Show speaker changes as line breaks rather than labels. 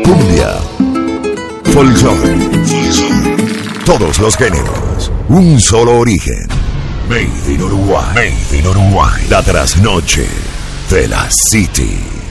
cumbia, folclore, todos los géneros, un solo origen. Made in Uruguay. Made in Uruguay. La trasnoche de la City.